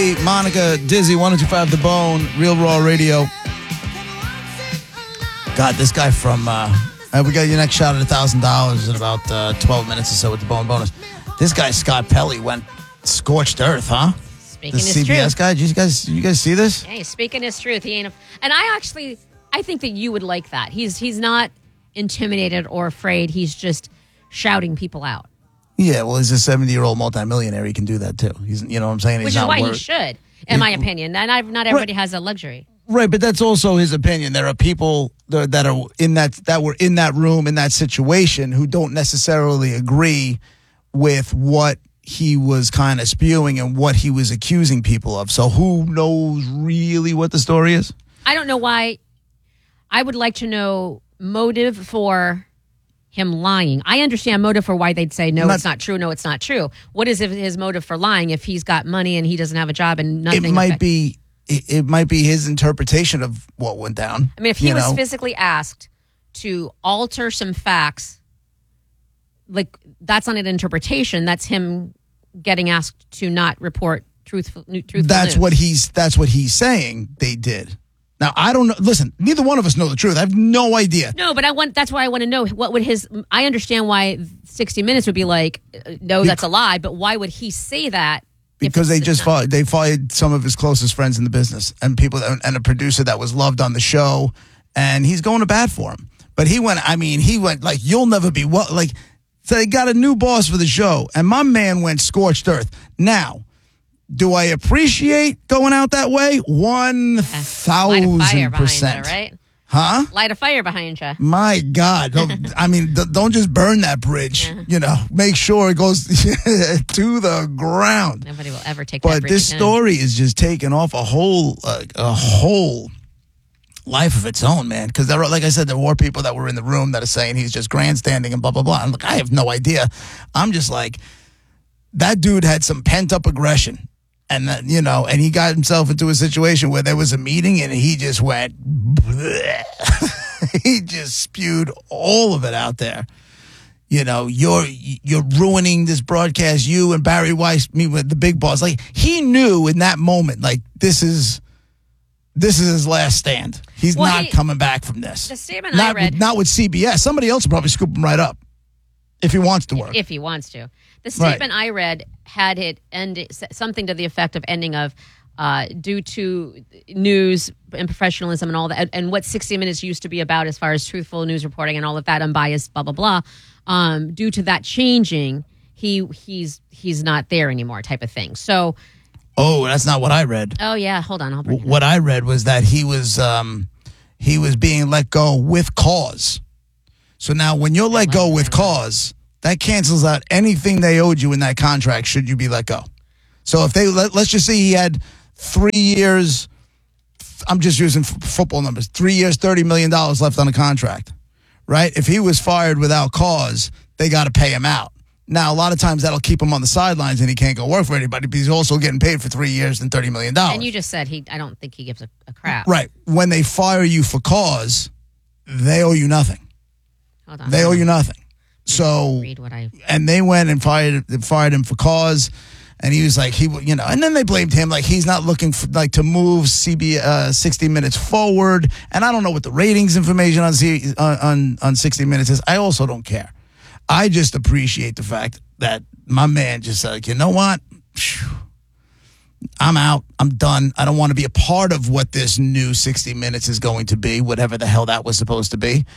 Pelly, Monica, Dizzy, 102.5 The Bone, Real Raw Radio. God, this guy from, we got your next shot at $1,000 in about 12 minutes or so with the Bone Bonus. This guy, Scott Pelly, went scorched earth, huh? Speaking the his CBS truth. guy. Did you guys see this? Yeah, he's speaking his truth. He ain't. And I think that you would like that. He's not intimidated or afraid. He's just shouting people out. Yeah, well, he's a 70-year-old multimillionaire. He can do that too. He's, you know what I'm saying? Which is why he should, in my opinion. And not everybody has a luxury. Right, but that's also his opinion. There are people that are that were in that room, in that situation, who don't necessarily agree with what he was kind of spewing and what he was accusing people of. So who knows really what the story is? I don't know why. I would like to know motive for him lying. I understand motive for why they'd say, no, it's not true. No, it's not true. What is his motive for lying if he's got money and he doesn't have a job and nothing? It might be his interpretation of what went down. I mean, if he was physically asked to alter some facts, like that's not an interpretation. That's him getting asked to not report truthful That's news. That's what he's saying they did. Now, I don't know. Listen, neither one of us know the truth. I have no idea. No, but that's why I want to know what would I understand why 60 Minutes would be like, no, that's a lie. But why would he say that? Because they fired some of his closest friends in the business and people and a producer that was loved on the show, and he's going to bat for him. But he went like, you'll never be what, like, so they got a new boss for the show, and my man went scorched earth. Now, do I appreciate going out that way? 1,000%. Right? Huh? Light a fire behind you. My God. Don't just burn that bridge. Make sure it goes to the ground. Nobody will ever take that bridge. But this story is just taking off a whole life of its own, man. Because like I said, there were people that were in the room that are saying he's just grandstanding and blah, blah, blah. I'm like, I have no idea. I'm just like, that dude had some pent-up aggression. And and he got himself into a situation where there was a meeting and he just went, bleh. He just spewed all of it out there. You're ruining this broadcast. You and Barry Weiss meet with the big boss. Like, he knew in that moment, like, this is his last stand. He's not coming back from this. The statement I read, not with CBS. Somebody else will probably scoop him right up if he wants to work. If he wants to. The statement I read had it ended something to the effect of ending of due to news and professionalism and all that, and what 60 Minutes used to be about as far as truthful news reporting and all of that, unbiased, blah, blah, blah. Due to that changing, he's not there anymore type of thing. So... Oh, that's not what I read. Oh, yeah. Hold on. I'll bring it up. What I read was that he was being let go with cause. So now when you're let go with cause, that cancels out anything they owed you in that contract should you be let go. So if let's just say he had 3 years, I'm just using football numbers, 3 years, $30 million left on the contract, right? If he was fired without cause, they got to pay him out. Now, a lot of times that'll keep him on the sidelines and he can't go work for anybody, but he's also getting paid for 3 years and $30 million. And you just said I don't think he gives a crap. Right. When they fire you for cause, they owe you nothing. Hold on. They owe you nothing. So, read what and they went and fired him for cause, and he was like, and then they blamed him like he's not looking for, like, to move 60 Minutes forward. And I don't know what the ratings information on 60 Minutes is. I also don't care. I just appreciate the fact that my man just said, like, you know what? I'm out. I'm done. I don't want to be a part of what this new 60 Minutes is going to be, whatever the hell that was supposed to be.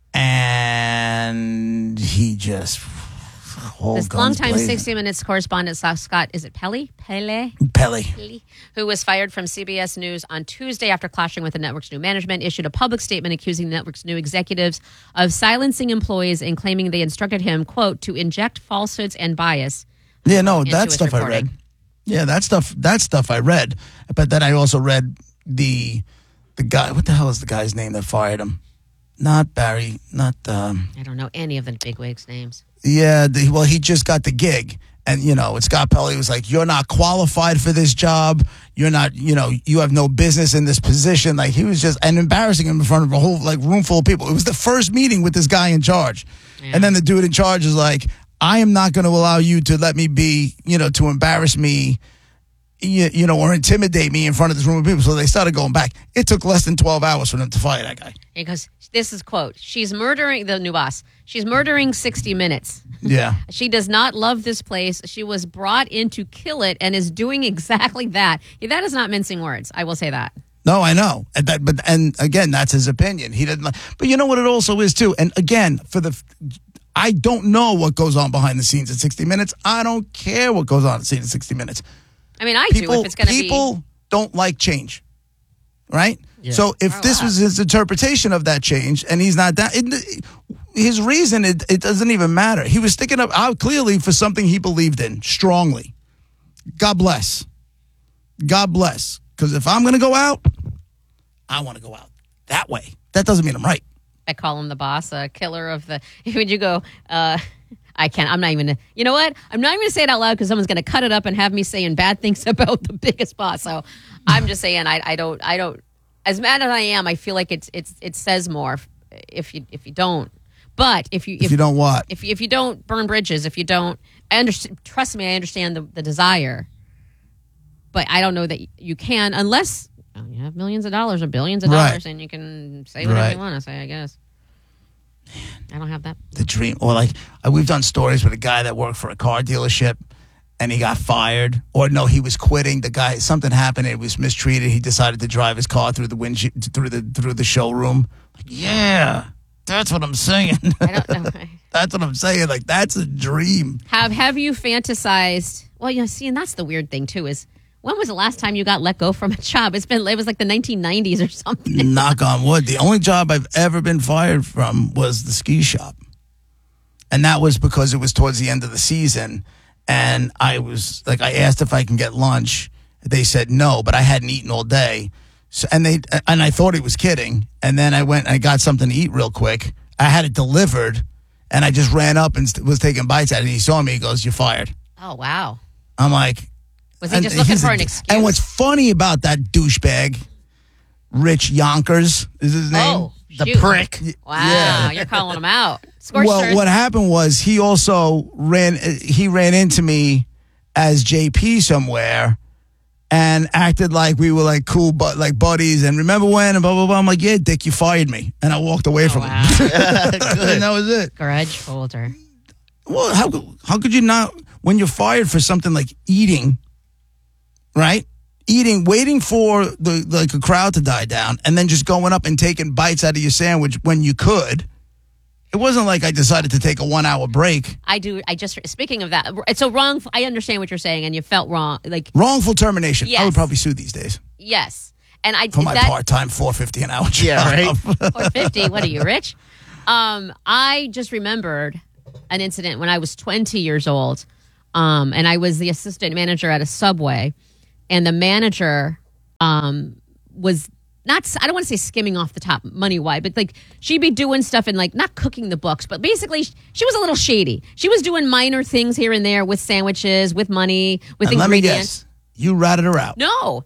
And he just... This longtime 60 Minutes correspondent, Scott, is it Pelly, who was fired from CBS News on Tuesday after clashing with the network's new management, issued a public statement accusing the network's new executives of silencing employees and claiming they instructed him, quote, to inject falsehoods and bias. Yeah, no, that stuff reporting. I read. Yeah, that stuff I read. But then I also read the guy, what the hell is the guy's name that fired him? Not Barry, not... I don't know any of the bigwigs' names. Yeah, he just got the gig. And, Scott Pelly was like, you're not qualified for this job. You're not, you have no business in this position. Like, he was just, and embarrassing him in front of a whole, like, room full of people. It was the first meeting with this guy in charge. Yeah. And then the dude in charge is like, I am not going to allow you to let me be, to embarrass me, or intimidate me in front of this room of people. So they started going back. It took less than 12 hours for them to fire that guy. Because this is quote, she's murdering the new boss. She's murdering 60 Minutes. Yeah. She does not love this place. She was brought in to kill it and is doing exactly that. That is not mincing words. I will say that. No, I know. And again, that's his opinion. He didn't. But you know what it also is too. And again, I don't know what goes on behind the scenes at 60 Minutes. I don't care what goes on at 60 Minutes. I mean, do if it's going to be. People don't like change, right? Yeah. So if this was his interpretation of that change, and he's not that, his reason, it doesn't even matter. He was sticking up out clearly for something he believed in strongly. God bless. God bless. Because if I'm going to go out, I want to go out that way. That doesn't mean I'm right. I call him the boss, a killer of the. When you go, I can't. I'm not even. You know what? I'm not even going to say it out loud because someone's going to cut it up and have me saying bad things about the biggest boss. So I'm just saying I don't. As mad as I am, I feel like it says more if you don't. But if you don't what? If you don't burn bridges, if you don't, I understand. Trust me, I understand the desire. But I don't know that you can unless you have millions of dollars or billions of dollars, and you can say whatever you want to say. I guess. I don't have that. The dream, or like we've done stories with a guy that worked for a car dealership, and he got fired, or no, he was quitting. The guy, something happened, and he was mistreated. He decided to drive his car through the windshield, through the showroom. Like, yeah, that's what I'm saying. I don't know. That's what I'm saying. Like, that's a dream. Have you fantasized? Well, see, and that's the weird thing too is. When was the last time you got let go from a job? It was like the 1990s or something. Knock on wood. The only job I've ever been fired from was the ski shop. And that was because it was towards the end of the season. And I asked if I can get lunch. They said no, but I hadn't eaten all day. So, and I thought he was kidding. And then I went and I got something to eat real quick. I had it delivered. And I just ran up and was taking bites at it. And he saw me. He goes, "You're fired." Oh, wow. I'm like... Was he just looking for an excuse? And what's funny about that douchebag, Rich Yonkers is his name? Oh, the prick. Wow, yeah. You're calling him out. Well, what happened was he also ran into me as JP somewhere and acted like we were like cool, but like buddies. And remember when? And blah, blah, blah. I'm like, yeah, Dick, you fired me. And I walked away from him. And that was it. Grudge holder. Well, how could you not, when you're fired for something like eating, right? Waiting for a crowd to die down, and then just going up and taking bites out of your sandwich when you could. It wasn't like I decided to take a 1 hour break. Speaking of that, it's so wrong. I understand what you're saying, and you felt wrong. Like wrongful termination. Yes. I would probably sue these days. Yes. And for my part-time $4.50 an hour job. Yeah, right. $4.50. What are you, rich? I just remembered an incident when I was 20 years old, and I was the assistant manager at a Subway. And the manager was not, I don't want to say skimming off the top money-wise, but like she'd be doing stuff and like not cooking the books, but basically she was a little shady. She was doing minor things here and there with sandwiches, with money, with and ingredients. Let me guess, you ratted her out. No.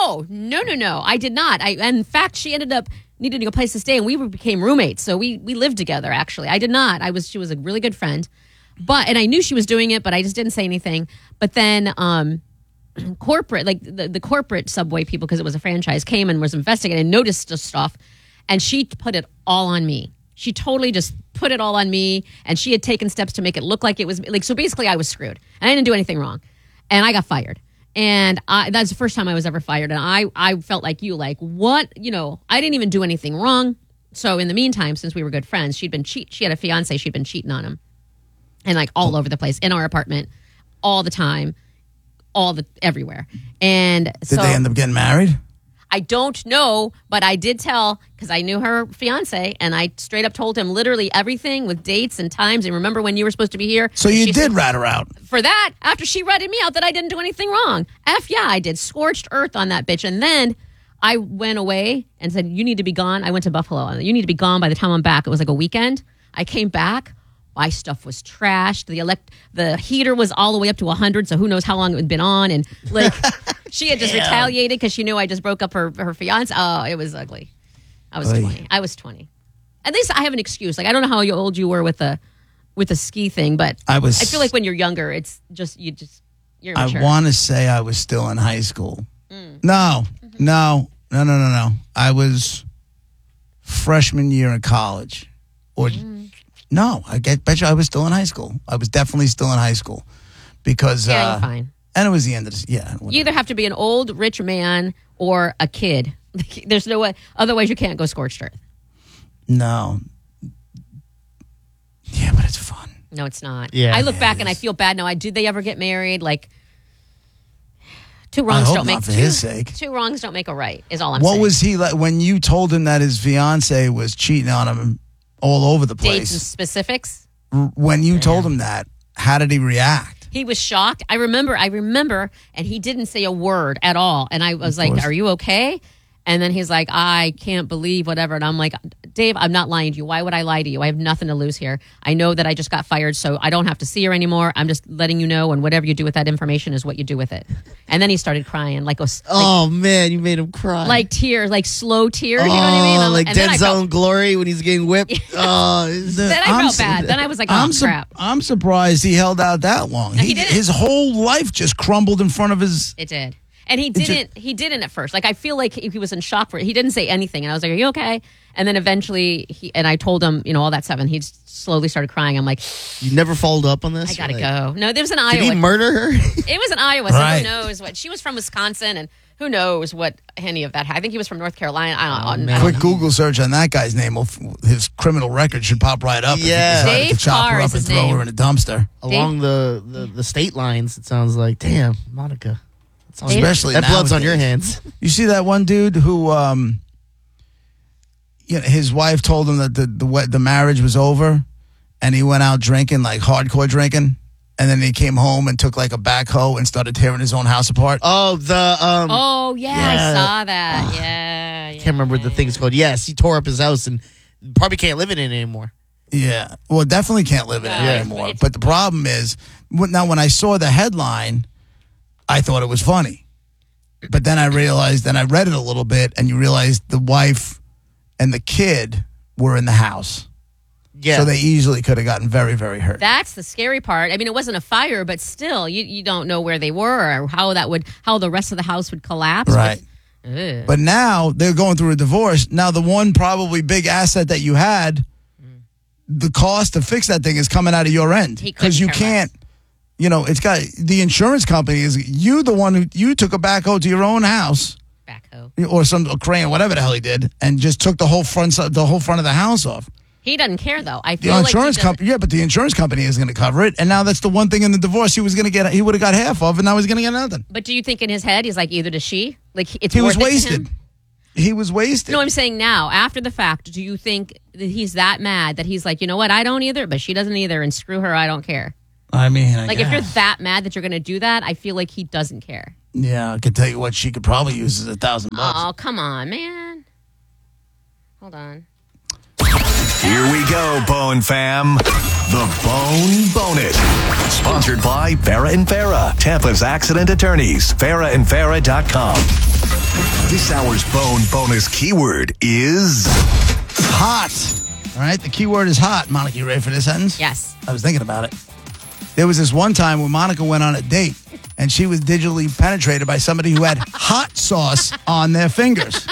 I did not. In fact, she ended up needing a place to stay, and we became roommates. So we lived together, actually. I did not. She was a really good friend. And I knew she was doing it, but I just didn't say anything. But then... corporate, like the corporate Subway people, because it was a franchise, came and was investigating and noticed the stuff, and she put it all on me. She totally just put it all on me, and she had taken steps to make it look like it was like, so basically I was screwed, and I didn't do anything wrong, and I got fired. And that's the first time I was ever fired, and I felt like you, like, what, I didn't even do anything wrong. So in the meantime, since we were good friends, she had a fiance, she'd been cheating on him, and like all over the place, in our apartment, all the time, everywhere. And did they end up getting married? I don't know, but I did tell, because I knew her fiance, and I straight up told him literally everything with dates and times, and remember when you were supposed to be here. So you did rat her out. For that, after she ratted me out that I didn't do anything wrong. Yeah, I did. Scorched earth on that bitch. And then I went away and said, you need to be gone. I went to Buffalo. You need to be gone by the time I'm back. It was like a weekend. I came back. My stuff was trashed. The heater was all the way up to 100, so who knows how long it had been on. And like she had just retaliated because she knew I just broke up her fiance. Oh, it was ugly. I was 20. At least I have an excuse. Like I don't know how old you were with the ski thing, but I feel like when you're younger, it's just you You're I mature. want to say I was still in high school. No. I was freshman year in college. Or no, bet you I was still in high school. I was definitely still in high school because Yeah, you're fine. And it was the end of this. Yeah, You whatever. either have to be an old rich man or a kid. There's no way. Otherwise, you can't go scorched earth. No. Yeah, but it's fun. No, it's not. Yeah. I look Yeah, back it and I is. feel bad now. Did they ever get married? Like, two I wrongs hope don't not make for his sake. Two wrongs don't make a right. Is all I'm What saying. was he like when you told him that his fiance was cheating on him all over the Dates and place? specifics? When you told him that, how did he react? He was shocked. I remember, and he didn't say a word at all. And I was like, course. "Are you okay?" And then he's like, "I can't believe whatever." And I'm like, "Dave, I'm not lying to you. Why would I lie to you? I have nothing to lose here. I know that I just got fired, so I don't have to see her anymore. I'm just letting you know, and whatever you do with that information is what you do with it." And then he started crying, like Oh man, you made him cry. like tears, like slow tears. You know what I mean? Oh, like And then I Denzel felt- in Glory when he's getting whipped. Oh, Then I felt bad. Then I was like, "Oh crap!" I'm surprised he held out that long. he didn't. His whole life just crumbled in front of his. It did. And he didn't at first. Like, I feel like he was in shock for it. He didn't say anything. And I was like, "Are you okay?" And then eventually, I told him, all that stuff. And he slowly started crying. I'm like, You never followed up on this? I gotta Like, go. No, there was in Did Iowa. he murder her? It was in Iowa. So Right. who knows what? She was from Wisconsin. And who knows what any of that had. I think he was from North Carolina. I don't know. Quick Google search on that guy's name. His criminal record should pop right up. Yeah. If he decided Dave to chop Carr her is up and his throw name. her in a dumpster. Along the state lines, it sounds like. Damn, Monica. That's on Especially that blood's on your nowadays. hands. You see that one dude who, his wife told him that the marriage was over, and he went out drinking, like hardcore drinking, and then he came home and took like a backhoe and started tearing his own house apart. Oh, the Oh, yeah, I Yeah. saw that. Yeah. can't remember what the thing's called. Yes, he tore up his house and probably can't live in it anymore. Yeah, well, definitely can't live in it Yeah. anymore. But the problem is, now when I saw the headline, I thought it was funny. But then I realized, and I read it a little bit, and you realize the wife and the kid were in the house. Yeah. So they easily could have gotten very, very hurt. That's the scary part. I mean, it wasn't a fire, but still, you don't know where they were or how the rest of the house would collapse. Right. Ugh. But now they're going through a divorce. Now the one probably big asset that you had, the cost to fix that thing is coming out of your end. He couldn't Because you care can't, it's got, the insurance company is, you the one who, you took a backhoe to your own house. Backhoe. Or a crane, whatever the hell he did, and just took the whole front of the house off. He doesn't care though. I The feel like insurance company, yeah, but the insurance company is going to cover it, and now that's the one thing in the divorce he would have got half of, and now he's going to get nothing. But do you think in his head he's like, either does she? Like it's He was worth it to wasted. him? He was wasted. No, I'm saying now, after the fact, do you think that he's that mad that he's like, you know what, I don't either, but she doesn't either, and screw her, I don't care. I mean, Like if you're that mad that you're going to do that, I feel like he doesn't care. yeah, I could tell you what she could probably use is $1,000. Oh, come on, man. Hold on. Here we go, Bone Fam. The Bone Bonus. Sponsored by Farah and Farah, Tampa's accident attorneys. FarahandFarah.com. This hour's Bone Bonus keyword is Hot. All right, the key word is hot. Monica, you ready for this sentence? Yes. I was thinking about it. There was this one time when Monica went on a date, and she was digitally penetrated by somebody who had hot sauce on their fingers.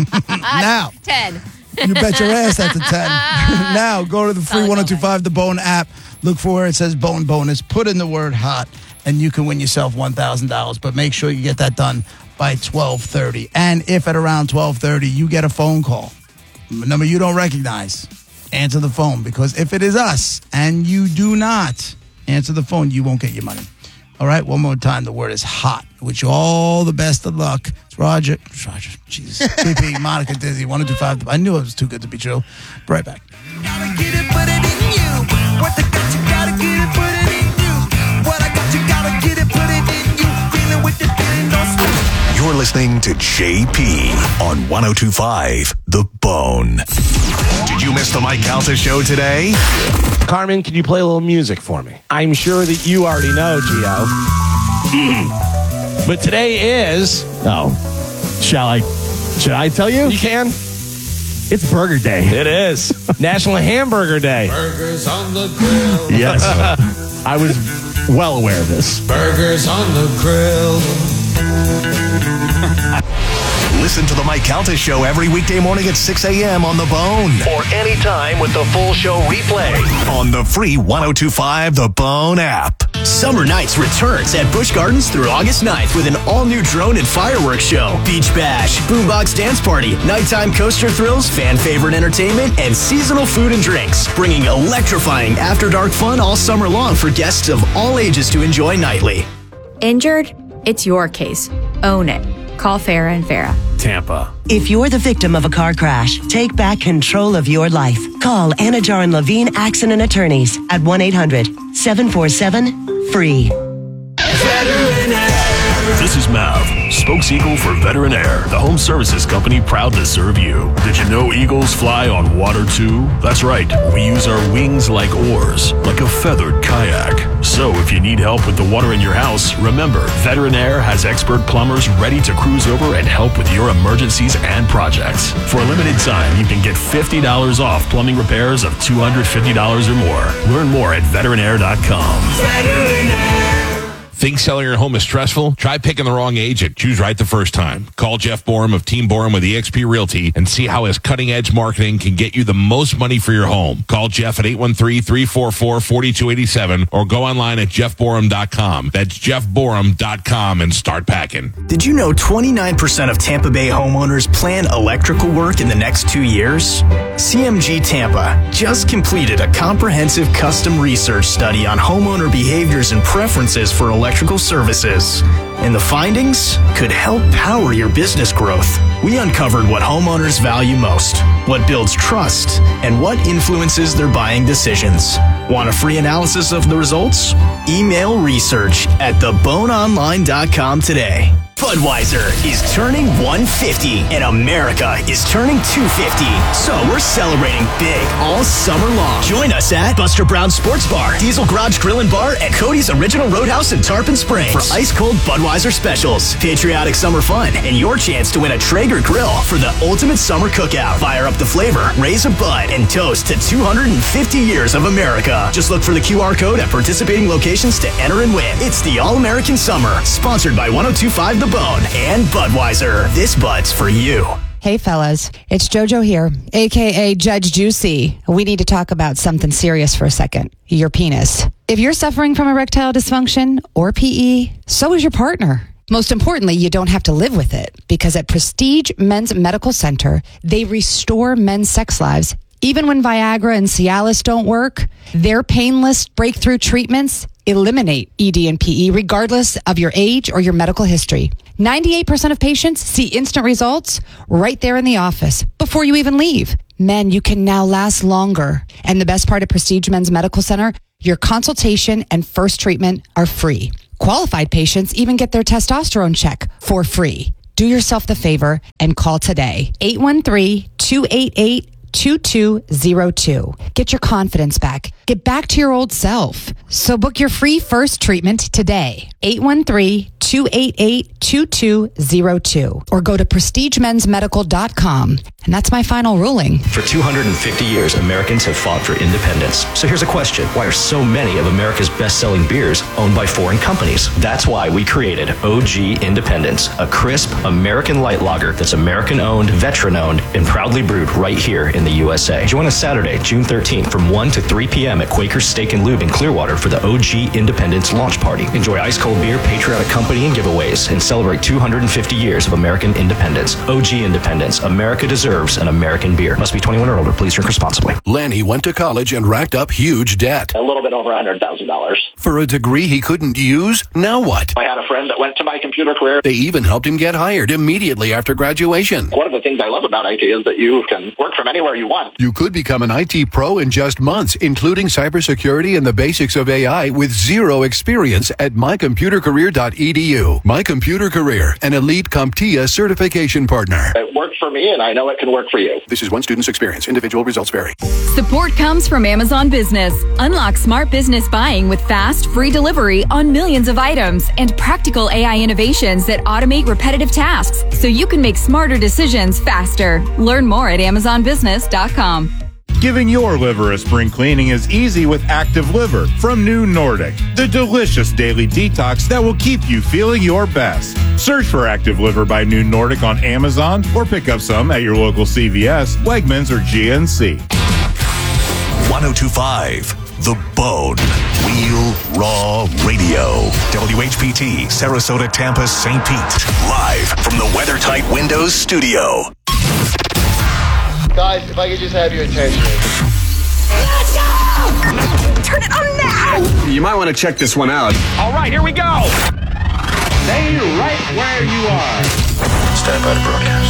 Now, 10. you bet your ass that's a 10. Now, go to the free Solid 1025 The Bone app. Look for where it says Bone Bonus. Put in the word hot, and you can win yourself $1,000. But make sure you get that done by 12:30. And if at around 12:30 you get a phone call, a number you don't recognize, answer the phone. Because if it is us and you do not answer the phone, you won't get your money. All right, one more time. The word is hot. Wish you all the best of luck. It's Roger. Jesus. JP, Monica, Dizzy, 1025. I knew it was too good to be true. Be right back. Gotta get it, put it in you. What I got, you gotta get it, put it in you. What I got, you gotta get it, put it in you. Feeling with the feeling, don't stop. You're listening to JP on 1025 The Bone. Did you miss the Mike Calta show today? Carmen, can you play a little music for me? I'm sure that you already know, Gio. But today is... Oh, should I tell you? You can. It's Burger Day. It is. National Hamburger Day. Burgers on the grill. Yes. I was well aware of this. Burgers on the grill. Listen to the Mike Calta Show every weekday morning at 6 a.m. on The Bone. Or anytime with the full show replay on the free 102.5 The Bone app. Summer Nights returns at Busch Gardens through August 9th with an all-new drone and fireworks show, beach bash, boombox dance party, nighttime coaster thrills, fan-favorite entertainment, and seasonal food and drinks, bringing electrifying after-dark fun all summer long for guests of all ages to enjoy nightly. Injured? It's your case. Own it. Call Farah and Farah. Tampa. If you're the victim of a car crash, take back control of your life. Call Anajar and Levine Accident Attorneys at 1-800-747-FREE. This is Mav, spokes-eagle for Veteran Air, the home services company proud to serve you. Did you know eagles fly on water too? That's right, we use our wings like oars, like a feathered kayak. So if you need help with the water in your house, remember, Veteran Air has expert plumbers ready to cruise over and help with your emergencies and projects. For a limited time, you can get $50 off plumbing repairs of $250 or more. Learn more at veteranair.com. Veteran Air. Think selling your home is stressful? Try picking the wrong agent. Choose right the first time. Call Jeff Borum of Team Borum with eXp Realty and see how his cutting-edge marketing can get you the most money for your home. Call Jeff at 813-344-4287 or go online at jeffborum.com. That's jeffborum.com and start packing. Did you know 29% of Tampa Bay homeowners plan electrical work in the next 2 years? CMG Tampa just completed a comprehensive custom research study on homeowner behaviors and preferences for electrical services. And the findings could help power your business growth. We uncovered what homeowners value most, what builds trust, and what influences their buying decisions. Want a free analysis of the results? Email research at theboneonline.com today. Budweiser is turning 150 and America is turning 250. So we're celebrating big all summer long. Join us at Buster Brown Sports Bar, Diesel Garage Grill and Bar, and Cody's Original Roadhouse in Tarpon Springs for ice-cold Budweiser specials, patriotic summer fun, and your chance to win a Traeger grill for the ultimate summer cookout. Fire up the flavor, raise a bud, and toast to 250 years of America. Just look for the QR code at participating locations to enter and win. It's the All-American Summer, sponsored by 102.5 The Bone and Budweiser. This Bud's for you. Hey fellas, it's JoJo here, aka Judge Juicy. We need to talk about something serious for a second. Your penis. If you're suffering from erectile dysfunction or PE, so is your partner. Most importantly, you don't have to live with it because at Prestige Men's Medical Center, they restore men's sex lives. Even when Viagra and Cialis don't work, their painless breakthrough treatments eliminate ED and PE regardless of your age or your medical history. 98% of patients see instant results right there in the office before you even leave. Men, you can now last longer. And the best part of Prestige Men's Medical Center, your consultation and first treatment are free. Qualified patients even get their testosterone check for free. Do yourself the favor and call today. 813-288-2202. Get your confidence back. Get back to your old self. So book your free first treatment today. 813-288-2202. Or go to prestigemensmedical.com. And that's my final ruling. For 250 years, Americans have fought for independence. So here's a question. Why are so many of America's best-selling beers owned by foreign companies? That's why we created OG Independence, a crisp American light lager that's American-owned, veteran-owned, and proudly brewed right here in the USA. Join us Saturday, June 13th from 1 to 3 p.m. at Quaker's Steak and Lube in Clearwater for the OG Independence launch party. Enjoy ice-cold beer, patriotic company, and giveaways, and celebrate 250 years of American independence. OG Independence. America deserves an American beer. Must be 21 or older. Please drink responsibly. Lanny went to college and racked up huge debt. A little bit over $100,000. For a degree he couldn't use? Now what? I had a friend that went to My Computer Career. They even helped him get hired immediately after graduation. One of the things I love about IT is that you can work from anywhere you want. You could become an IT pro in just months, including cybersecurity and the basics of AI with zero experience at mycomputercareer.edu. My Computer Career, an elite CompTIA certification partner. It worked for me, and I know it can work for you. This is one student's experience. Individual results vary. Support comes from Amazon Business. Unlock smart business buying with fast, free delivery on millions of items and practical AI innovations that automate repetitive tasks so you can make smarter decisions faster. Learn more at amazonbusiness.com. Giving your liver a spring cleaning is easy with Active Liver from New Nordic, the delicious daily detox that will keep you feeling your best. Search for Active Liver by New Nordic on Amazon or pick up some at your local CVS, Wegmans, or GNC. 1025 The Bone. Real Raw Radio. WHPT, Sarasota, Tampa, St. Pete. Live from the WeatherTight Windows studio. Guys, if I could just have your attention. Let's go! Turn it on now! You might want to check this one out. All right, here we go. Stay right where you are. Stand by to broadcast.